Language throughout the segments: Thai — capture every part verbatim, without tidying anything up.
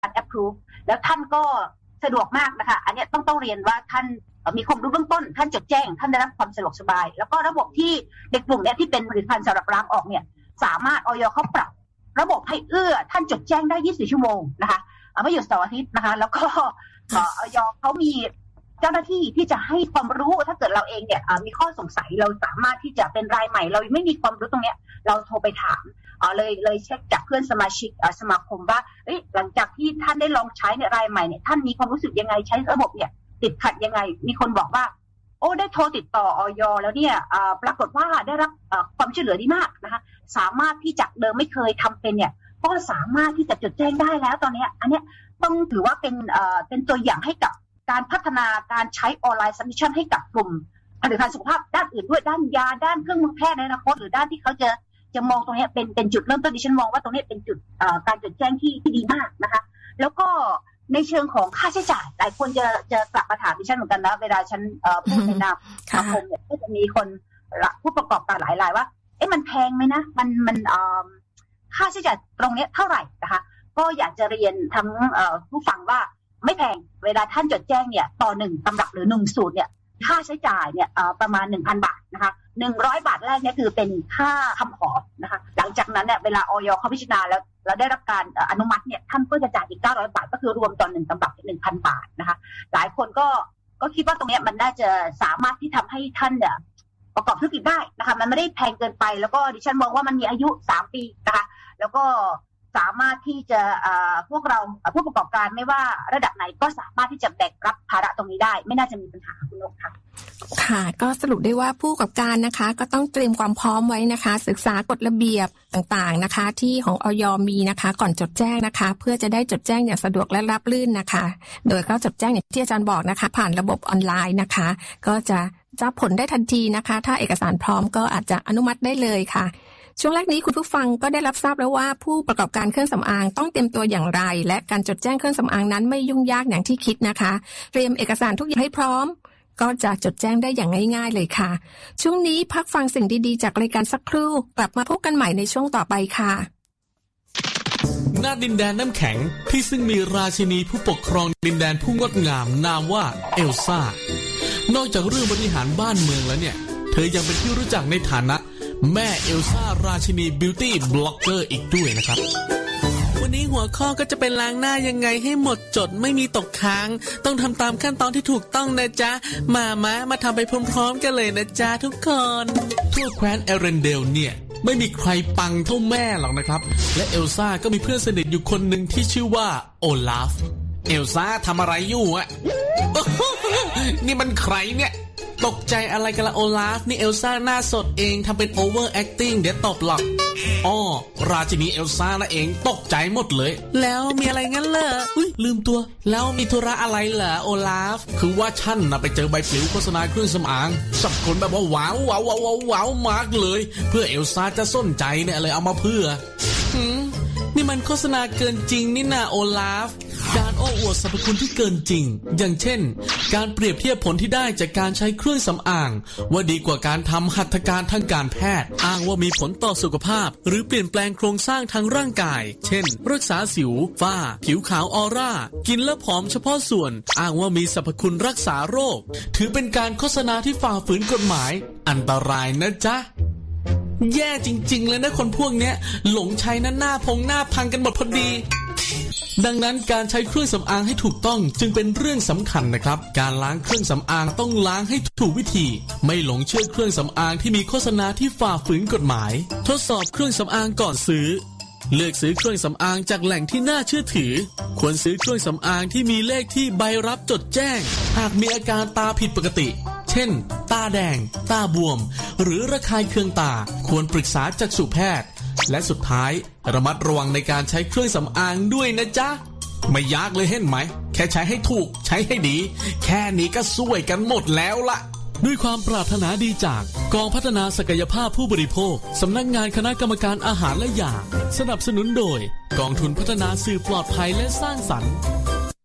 approve แล้วท่านก็สะดวกมากนะคะอันนี้ต้องต้องเรียนว่าท่านมีความรู้เบื้องต้นท่านจดแจ้งท่านได้รับความสะดวกสบายแล้วก็ระบบที่เด็กกลุ่มนี้ที่เป็นผลิตภัณฑ์สำหรับล้างออกเนี่ยสามารถอย.เขาปรับระบบให้เอื้อท่านจดแจ้งได้ยี่สิบสี่ชั่วโมงนะคะไม่หยุดเสาร์อาทิตย์นะคะแล้วก็อย.เขามีเจ้าหน้าที่ที่จะให้ความรู้ถ้าเกิดเราเองเนี่ยมีข้อสงสัยเราสามารถที่จะเป็นรายใหม่เราไม่มีความรู้ตรงนี้เราโทรไปถามเลยเลยเช็คจากเพื่อนสมาชิกสมาคมว่าหลังจากที่ท่านได้ลองใช้เนี่ยรายใหม่เนี่ยท่านมีความรู้สึกยังไงใช้ระบบเนี่ยติดขัดยังไงมีคนบอกว่าโอ้ได้โทรติดต่ออย.แล้วเนี่ยปรากฏว่าได้รับความช่วยเหลือดีมากนะคะสามารถที่จากเดิมไม่เคยทำเป็นเนี่ยก็สามารถที่จะจดแจ้งได้แล้วตอนนี้อันนี้ต้องถือว่าเป็นเป็นตัวอย่างให้กับการพัฒนาการใช้ออนไลน์ซัมมิชชั่นให้กับกลุ่มผลิตภัณฑ์สุขภาพด้านอื่นด้วยด้านยาด้านเครื่องมือแพทย์ในอนาคตหรือด้านที่เขาจะจะมองตรงนี้เป็นเป็นจุดเริ่มต้นดิฉันมองว่าตรงนี้เป็นจุดการจดแจ้งที่ที่ดีมากนะคะแล้วก็ในเชิงของค่าใช้จ่ายหลายคนจะจะกลับมาถามดิฉันเหมือนกันนะเวลาฉันพูดในนามสมาคมเนี่ยก็จะมีคนผู้ประกอบการหลายรายว่าเอ๊ะมันแพงไหมนะมันมันค่าใช้จ่ายตรงนี้เท่าไหร่นะคะก็อยากจะเรียนทั้งผู้ฟังว่าไม่แพงเวลาท่านจดแจ้งเนี่ยต่อหนึ่งตำรับหรือหนึ่งสูตรเนี่ยค่าใช้จ่ายเนี่ยประมาณ หนึ่งพัน บาทนะคะหนึ่งร้อยบาทแรกเนี่ยคือเป็นค่าคำขอนะคะหลังจากนั้นเนี่ยเวลาอย.เขาพิจารณาแล้วเราได้รับการอนุมัติเนี่ยท่านก็จะจ่ายอีกเก้าร้อยบาทก็คือรวมต่อหนึ่งตำรับ หนึ่งพัน บาทนะคะหลายคนก็ก็คิดว่าตรงนี้มันน่าจะสามารถที่ทำให้ท่านเนี่ยประกอบธุรกิจได้นะคะมันไม่ได้แพงเกินไปแล้วก็ดิฉันมองว่ามันมีอายุสามปีนะคะแล้วก็สามารถที่จะพวกเราผู้ประกอบการไม่ว่าระดับไหนก็สามารถที่จะแบกรับภาระตรงนี้ได้ไม่น่าจะมีปัญหาคุณนกค่ะค่ะก็สรุปได้ว่าผู้ประกอบการนะคะก็ต้องเตรียมความพร้อมไว้นะคะศึกษากฎระเบียบต่างๆนะคะที่ของอย.มีนะคะก่อนจดแจ้งนะคะเพื่อจะได้จดแจ้งอย่างสะดวกและราบรื่นนะคะโดยก็จดแจ้งอย่างที่อาจารย์บอกนะคะผ่านระบบออนไลน์นะคะก็จะจะผลได้ทันทีนะคะถ้าเอกสารพร้อมก็อาจจะอนุมัติได้เลยค่ะช่วงแรกนี้คุณผู้ฟังก็ได้รับทราบแล้วว่าผู้ประกอบการเครื่องสำอางต้องเตรียมตัวอย่างไรและการจดแจ้งเครื่องสำอางนั้นไม่ยุ่งยากอย่างที่คิดนะคะเตรียมเอกสารทุกอย่างให้พร้อมก็จะจดแจ้งได้อย่างง่ายๆเลยค่ะช่วงนี้พักฟังสิ่งดีๆจากรายการสักครู่กลับมาพบกันใหม่ในช่วงต่อไปค่ะณดินแดนน้ำแข็งที่ซึ่งมีราชินีผู้ปกครองดินแดนผู้งดงามนามว่าเอลซ่านอกจากเรื่องบริหารบ้านเมืองแล้วเนี่ยเธอยังเป็นที่รู้จักในฐานะแม่เอลซ่าราชินีบิวตี้บล็อกเกอร์อีกด้วยนะครับวันนี้หัวข้อก็จะเป็นล้างหน้ายังไงให้หมดจดไม่มีตกค้างต้องทำตามขั้นตอนที่ถูกต้องนะจ๊ะมามะมาทำไปพร้อมๆกันเลยนะจ๊ะทุกคนทั่วแคว้นเอเรนเดลเนี่ยไม่มีใครปังเท่าแม่หรอกนะครับและเอลซ่าก็มีเพื่อนสนิทอยู่คนหนึ่งที่ชื่อว่าโอลาฟเอลซ่าทำอะไรอยู่อะ นี่มันใครเนี่ยตกใจอะไรกันละโอลาฟนี่เอลซ่าหน้าสดเองทำเป็นโอเวอร์แอคติ้งเดี๋ยวตบหรอกอ้อราชินีเอลซ่าน่ะเองตกใจหมดเลยแล้วมีอะไรงั้นเหรออุ้ยลืมตัวแล้วมีธุระอะไรเหรอโอลาฟคือว่าฉันน่ะไปเจอใบปลิวโฆษณาเครื่องสำอางสับคนแบบว่าว้าวว้าวว้าวว้าวมากเลยเพื่อเอลซ่าจะสนใจเนี่ยเลยเอามาเพื่อหืมนี่มันโฆษณาเกินจริงนี่นาโอลาฟการโอ้อวดสรรพคุณที่เกินจริงอย่างเช่นการเปรียบเทียบผลที่ได้จากการใช้เครื่องสำอางว่าดีกว่าการทำหัตถการทางการแพทย์อ้างว่ามีผลต่อสุขภาพหรือเปลี่ยนแปลงโครงสร้างทางร่างกายเช่นรักษาสิวฝ้าผิวขาวออร่ากินแล้วผอมเฉพาะส่วนอ้างว่ามีสรรพคุณรักษาโรคถือเป็นการโฆษณาที่ฝ่าฝืนกฎหมายอันตรายนะจ๊ะแย่จริงๆเลยนะคนพวกเนี้ยหลงใช้หน้าหน้าพงหน้าพังกันหมดพอดีดังนั้นการใช้เครื่องสำอางให้ถูกต้องจึงเป็นเรื่องสำคัญนะครับการล้างเครื่องสำอางต้องล้างให้ถูกวิธีไม่หลงเชื่อเครื่องสำอางที่มีโฆษณาที่ฝ่าฝืนกฎหมายทดสอบเครื่องสำอางก่อนซื้อเลือกซื้อเครื่องสำอางจากแหล่งที่น่าเชื่อถือควรซื้อเครื่องสำอางที่มีเลขที่ใบรับจดแจ้งหากมีอาการตาผิดปกติเช่นตาแดงตาบวมหรือระคายเคืองตาควรปรึกษาจักษุแพทย์และสุดท้ายระมัดระวังในการใช้เครื่องสำอางด้วยนะจ๊ะไม่ยากเลยเห็นไหมแค่ใช้ให้ถูกใช้ให้ดีแค่นี้ก็ช่วยกันหมดแล้วล่ะด้วยความปรารถนาดีจากกองพัฒนาศักยภาพผู้บริโภคสำนักงานคณะกรรมการอาหารและยาสนับสนุนโดยกองทุนพัฒนาสื่อปลอดภัยและสร้างสรรค์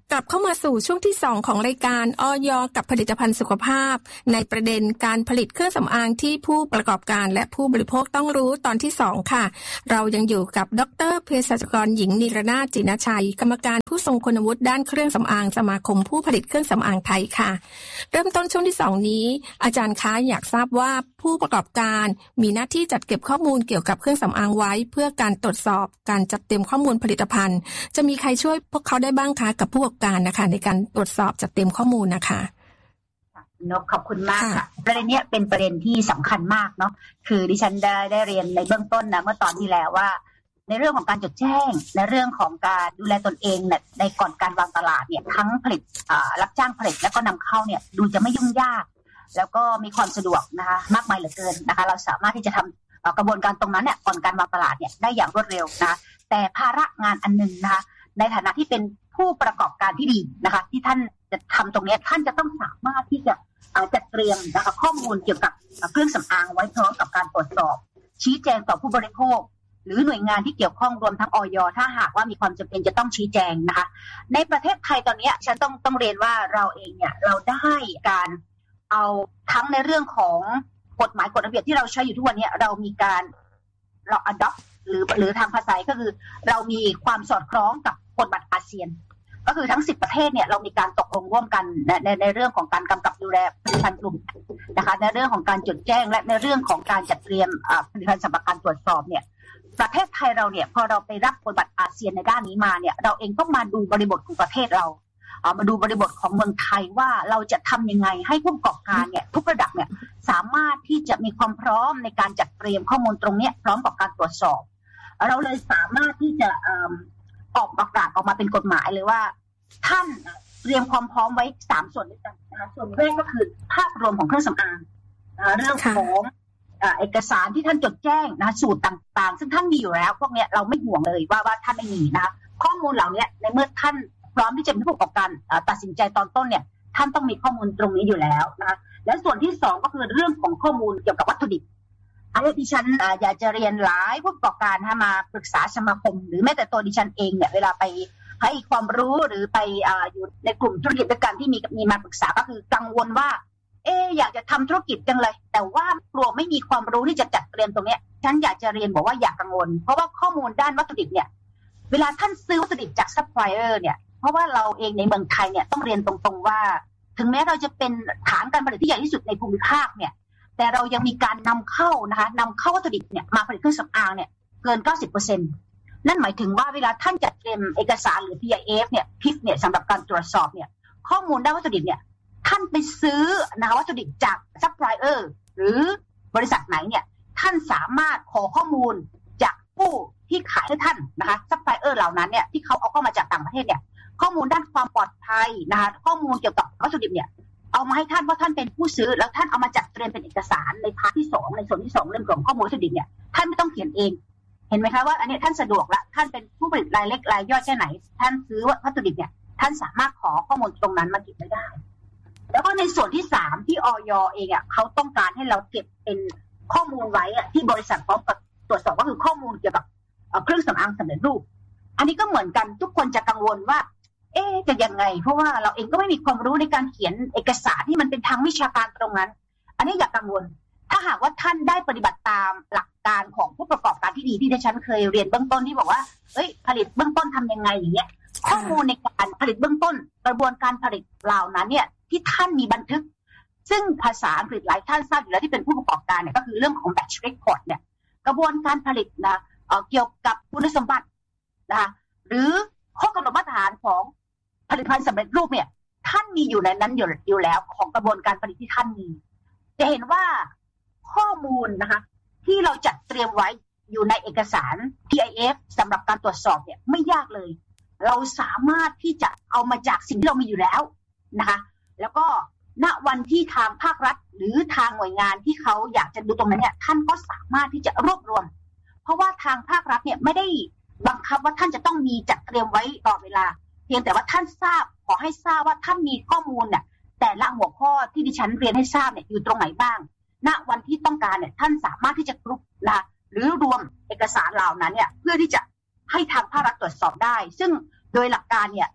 กลับเข้ามาสู่ช่วงที่สองของรายการอย.กับผลิตภัณฑ์สุขภาพในประเด็นการผลิตเครื่องสำอางที่ผู้ประกอบการและผู้บริโภคต้องรู้ตอนที่สองค่ะเรายังอยู่กับดร.เภสัชกรหญิงนิรนาถ จินชัยกรรมการผู้ทรงคุณวุฒิด้านเครื่องสำอางสมาคมผู้ผลิตเครื่องสำอางไทยค่ะเริ่มต้นช่วงที่สองนี้อาจารย์คะอยากทราบว่าผู้ประกอบการมีหน้าที่จัดเก็บข้อมูลเกี่ยวกับเครื่องสำอางไว้เพื่อการตรวจสอบการจัดเตรียมข้อมูลผลิตภัณฑ์จะมีใครช่วยพวกเขาได้บ้างคะกับผู้ประกอบการนะคะในการตรวจสอบจัดเตรียมข้อมูลนะคะนกขอบคุณมากค่ะประเด็นนี้เป็นประเด็นที่สำคัญมากเนาะคือดิฉันได้ได้เรียนในเบื้องต้นนะเมื่อตอนที่แล้วว่าในเรื่องของการจดแจ้งในเรื่องของการดูแลตนเองเนี่ยในก่อนการวางตลาดเนี่ยทั้งผลิตรับจ้างผลิตแล้วก็นำเข้าเนี่ยดูจะไม่ยุ่งยากแล้วก็มีความสะดวกนะคะมากมายเหลือเกินนะคะเราสามารถที่จะทำกระบวนการตรงนั้นเนี่ยก่อนการวางตลาดเนี่ยได้อย่างรวดเร็วนะแต่ภาระงานอันนึงนะคะในฐานะที่เป็นผู้ประกอบการที่ดีนะคะที่ท่านจะทำตรงนี้ท่านจะต้องสามารถที่จะจัดเตรียมนะคะข้อมูลเกี่ยวกับเครื่องสำอางไว้พร้อมกับการตรวจสอบชี้แจงต่อผู้บริโภคหรือหน่วยงานที่เกี่ยวข้องรวมทั้งอย.ถ้าหากว่ามีความจำเป็นจะต้องชี้แจงนะคะในประเทศไทยตอนนี้ฉันต้องต้องเรียนว่าเราเองเนี่ยเราได้การเอาทั้งในเรื่องของกฎหมายกฎระเบียบที่เราใช้อยู่ทุกวันนี้เรามีการเรา adopt หรือหรือทางภาษาก็คือเรามีความสอดคล้องกับกฎบัตรอาเซียนก็คือทั้งสิบประเทศเนี่ยเรามีการตกลงร่วมกันในในในเรื่องของการกำกับดูแลผลิตภัณฑ์กลุ่มนะคะในเรื่องของการจดแจ้งและในเรื่องของการจัดเตรียมผลิตภัณฑ์สำหรับการตรวจสอบเนี่ยประเทศไทยเราเนี่ยพอเราไปรับกฎบัตรอาเซียนในด้านนี้มาเนี่ยเราเองต้องมาดูบริบทของประเทศเราเอามาดูบริบทของเมืองไทยว่าเราจะทำยังไงให้ผู้ประกอบการเนี่ยทุกระดับเนี่ยสามารถที่จะมีความพร้อมในการจัดเตรียมข้อมูลตรงนี้พร้อมกับการตรวจสอบเราเลยสามารถที่จะออกประกาศออกมาเป็นกฎหมายเลยว่าท่านเตรียมความพร้อมไว้สามส่วนด้วยกันนะคะส่วนแรกก็คือภาพรวมของเครื่องสำอางเรื่องของเอกสารที่ท่านจดแจ้งนะสูตรต่างๆซึ่งท่านมีอยู่แล้วพวกนี้เราไม่ห่วงเลยว่าว่าท่านไม่มีนะข้อมูลเหล่านี้ในเมื่อท่านพร้อมที่จะเป็นผู้ประกอบการตัดสินใจตอนต้นเนี่ยท่านต้องมีข้อมูลตรงนี้อยู่แล้วนะคะและส่วนที่สองก็คือเรื่องของข้อมูลเกี่ยวกับวัตถุดิบอันนี้ดิฉันอยากจะเรียนหลายผู้ประกอบการมาปรึกษาสมาคมหรือแม้แต่ตัวดิฉันเองเนี่ยเวลาไปให้ความรู้หรือไป อ, อยู่ในกลุ่มธุรกิจด้วยกันที่มีมีมาปรึกษาก็คือกังวลว่าเอ๊อยากจะทำธุรกิจจังเลยแต่ว่ากลัวไม่มีความรู้ที่จะจัดเตรียมตรงนี้ฉันอยากจะเรียนบอกว่าอย่ากังวลเพราะว่าข้อมูลด้านวัตถุดิบเนี่ยเวลาท่านซื้อวัตถุดิบจากซัพพลายเออร์เนี่ยเพราะว่าเราเองในเมืองไทยเนี่ยต้องเรียนตรงๆว่าถึงแม้เราจะเป็นฐานการผลิตที่ใหญ่ที่สุดในภูมิภาคเนี่ยแต่เรายังมีการนำเข้านะคะนำเข้าวัตถุดิบเนี่ยมาผลิตเครื่องสำอางเนี่ยเกิน เก้าสิบเปอร์เซ็นต์ นั่นหมายถึงว่าเวลาท่านจัดเตรียมเอกสารหรือ พี ไอ เอฟ เนี่ย พี ไอ เอฟ เนี่ยสำหรับการตรวจสอบเนี่ยข้อมูลด้านวัตถุดิบเนี่ยท่านไปซื้อนะคะวัตถุดิบจากซัพพลายเออร์หรือบริษัทไหนเนี่ยท่านสามารถขอข้อมูลจากผู้ที่ขายให้ท่านนะคะซัพพลายเออร์เหล่านั้นเนี่ยที่เขาเอาเข้ามาจากต่างประเทศเนี่ยข้อมูลด้านความปลอดภัยนะคะข้อมูลเกี่ยวกับวัตถุดิบเนี่ยเอามาให้ท่านเพราะท่านเป็นผู้ซื้อแล้วท่านเอามาจัดเตรียมเป็นเอกสารในพาร์ทที่สองในส่วนที่สองเรื่องของข้อมูลวัตถุดิบเนี่ยท่านไม่ต้องเขียนเองเห็นไหมคะว่าอันนี้ท่านสะดวกละท่านเป็นผู้ผลิตรายเล็กรายย่อยแค่ไหนท่านซื้อวัตถุดิบเนี่ยท่านสามารถขอข้อมูลตรงนั้นมาเก็บไว้ได้แล้วก็ในส่วนที่สามที่อย.เองอ่ะเขาต้องการให้เราเก็บเป็นข้อมูลไว้อ่ะที่บริษัทพร้อมกับตรวจสอบก็คือข้อมูลเกี่ยวกับเครื่องสำอางสำเร็จรูปอันนี้ก็เหมือนกันทุกคนจะกังวลว่าเอ๊ะจะยังไงเพราะว่าเราเองก็ไม่มีความรู้ในการเขียนเอกสารที่มันเป็นทางวิชาการตรงนั้นอันนี้อย่ากังวลถ้าหากว่าท่านได้ปฏิบัติตามหลักการของผู้ประกอบการที่ดีที่ดิฉันเคยเรียนเบื้องต้นที่บอกว่าเอ้ยผลิตเบื้องต้นทำยังไงอย่างเงี้ยข้อมูลในการผลิตเบื้องต้นกระบวนการผลิตเหล่านั้นเนี่ยที่ท่านมีบันทึกซึ่งภาษาอังกฤษหลายท่านทราบอยู่แล้วที่เป็นผู้ประกอบการเนี่ยก็คือเรื่องของ batch record เนี่ยกระบวนการผลิตนะเอ่อเกี่ยวกับคุณสมบัตินะคะหรือข้อกำหนดมาตรฐานของผลิตภัณฑ์สำเร็จรูปเนี่ยท่านมีอยู่ในนั้นอยู่อยู่แล้วของกระบวนการผลิตที่ท่านมีจะเห็นว่าข้อมูลนะคะที่เราจัดเตรียมไว้อยู่ในเอกสาร พี ไอ เอฟ สำหรับการตรวจสอบเนี่ยไม่ยากเลยเราสามารถที่จะเอามาจากสิ่งที่เรามีอยู่แล้วนะคะแล้วก็ณวันที่ทางภาครัฐหรือทางหน่วยงานที่เขาอยากจะดูตรงนั้นเนี่ยท่านก็สามารถที่จะรวบรวมเพราะว่าทางภาครัฐเนี่ยไม่ได้บังคับว่าท่านจะต้องมีจัดเตรียมไว้ตลอดเวลาเพียงแต่ว่าท่านทราบขอให้ทราบว่าท่านมีข้อมูลเนี่ยแต่ละหัวข้อที่ดิฉันเรียนให้ทราบเนี่ยอยู่ตรงไหนบ้างณวันที่ต้องการเนี่ยท่านสามารถที่จะกรุ๊ปนะหรือรวมเอกสารเหล่านั้นเนี่ยเพื่อที่จะให้ทางภาครัฐตรวจสอบได้ซึ่งโดยหลักการเนี่ย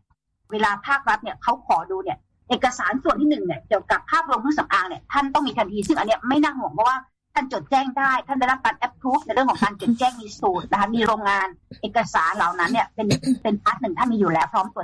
เวลาภาครัฐเนี่ยเขาขอดูเนี่ยเอกสารส่วนที่หนึ่งเนี่ยเกี่ยวกับภาพรวมเครื่องสำอางเนี่ยท่านต้องมีทันทีซึ่งอันเนี้ยไม่น่าห่วงเพราะว่าท่านจดแจ้งได้ท่านได้รับการแอปพรูฟในเรื่องของการจดแจ้งมีสูตรนะคะมีโรงงานเอกสารเหล่านั้นเนี่ยเป็นเป็นพาร์ทหนึ่งท่านมีอยู่แล้วพร้อมตรวจ